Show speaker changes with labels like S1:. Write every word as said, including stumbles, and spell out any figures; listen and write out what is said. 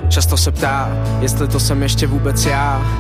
S1: Často se ptá, jestli to jsem ještě vůbec já.